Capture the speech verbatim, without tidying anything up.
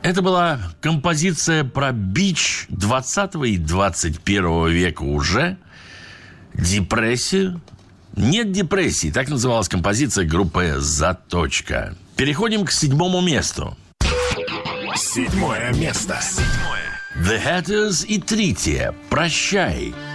Это была композиция про бич двадцатого и двадцать первого века уже. Депрессию. Нет депрессии. Так называлась композиция группы «Заточка». Переходим к седьмому месту. Седьмое место. The Hatters и Трития. «Прощай».